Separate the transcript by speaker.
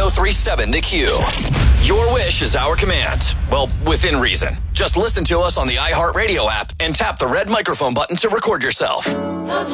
Speaker 1: 1037 The Q. Your wish is our command. Well, within reason. Just listen to us on the iHeartRadio app and tap the red microphone button to record yourself.